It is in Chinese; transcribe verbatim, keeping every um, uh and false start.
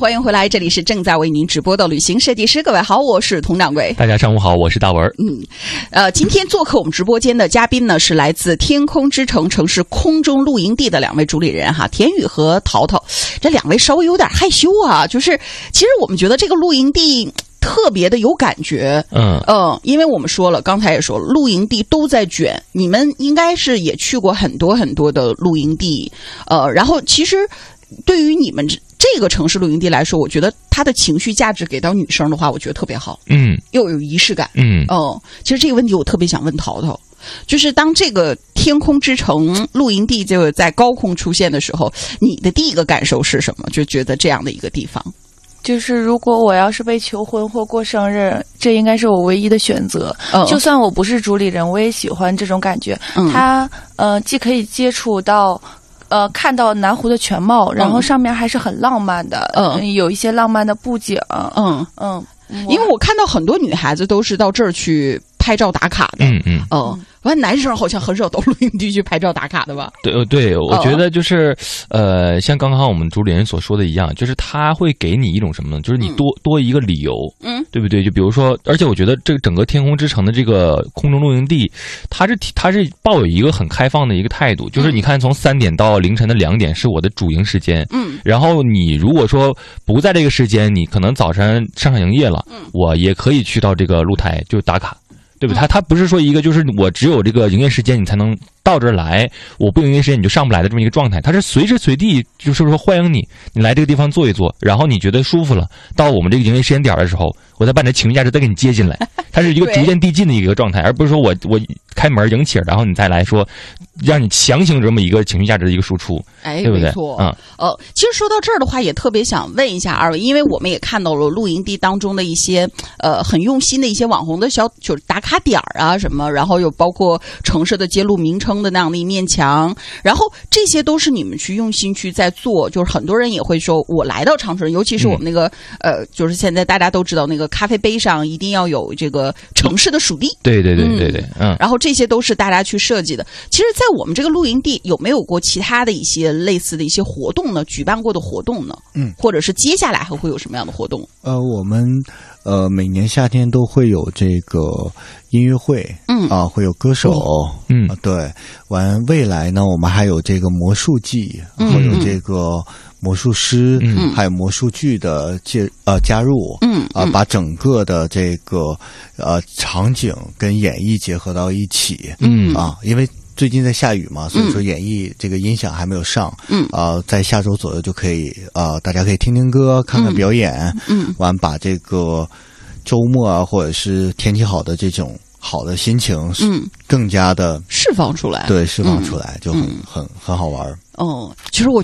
欢迎回来，这里是正在为您直播的旅行设计师。各位好，我是佟掌柜。 大家上午好，我是大文。 嗯，呃，今天做客我们直播间的嘉宾呢，是来自天空之城城市空中露营地的两位主理人哈，田宇和淘淘。这两位稍微有点害羞啊，就是其实我们觉得这个露营地特别的有感觉，嗯嗯，因为我们说了，刚才也说了，露营地都在卷，你们应该是也去过很多很多的露营地，呃，然后其实对于你们这个城市露营地来说，我觉得它的情绪价值给到女生的话，我觉得特别好，嗯，又有仪式感，嗯哦、嗯，其实这个问题我特别想问淘淘，就是当这个天空之城露营地就在高空出现的时候，你的第一个感受是什么？就觉得这样的一个地方。 就是如果我要是被求婚或过生日，这应该是我唯一的选择。嗯、就算我不是主理人，我也喜欢这种感觉。嗯、它呃既可以接触到，呃看到南湖的全貌，然后上面还是很浪漫的。嗯，有一些浪漫的布景。嗯嗯， 因为我看到很多女孩子都是到这儿去拍照打卡的。嗯嗯嗯。完，男生好像很少到露营地去拍照打卡的吧？ 对对，我觉得就是，呃，像刚刚我们主理人所说的一样，就是他会给你一种什么呢？就是你多、嗯、多一个理由，嗯，对不对？就比如说，而且我觉得这个整个天空之城的这个空中露营地，它是它是抱有一个很开放的一个态度，就是你看从三点到凌晨的两点是我的主营时间，嗯，然后你如果说不在这个时间，你可能早晨上场营业了，嗯，我也可以去到这个露台就打卡。对不对？他他不是说一个就是我只有这个营业时间你才能到这儿来，我不营业时间你就上不来的这么一个状态。他是随时随地就是说欢迎你，你来这个地方坐一坐，然后你觉得舒服了，到我们这个营业时间点的时候，我再把你的情绪价值再给你接进来。它是一个逐渐递进的一个状态，而不是说我我开门迎起，然后你再来说让你强行这么一个情绪价值的一个输出， 哎， 对不对？ 没错，嗯，呃，其实说到这儿的话，也特别想问一下二位，因为我们也看到了露营地当中的一些呃很用心的一些网红的小就是打卡点儿啊什么，然后有包括城市的揭露名称的那样的一面墙，然后这些都是你们去用心去在做，就是很多人也会说，我来到长春，尤其是我们那个、嗯、呃，就是现在大家都知道那个咖啡杯上一定要有这个城市的属地， 对对对对对，嗯， 嗯然后这些都是大家去设计的。其实，在我们这个露营地有没有过其他的一些类似的一些活动呢？举办过的活动呢？嗯，或者是接下来还会有什么样的活动？ 呃，我们呃每年夏天都会有这个音乐会，嗯啊，会有歌手，嗯、啊，对。完未来呢，我们还有这个魔术季，嗯、会有这个魔术师，嗯，还有魔术剧的介呃加入，嗯啊，把整个的这个呃场景跟演绎结合到一起，嗯啊，因为最近在下雨嘛，所以说演绎这个音响还没有上，嗯啊、呃，在下周左右就可以啊、呃，大家可以听听歌，看看表演，嗯，完把这个周末啊或者是天气好的这种好的心情，嗯，更加的释放出来， 对，释放出来、嗯、就很、嗯、很很好玩。 哦，其实我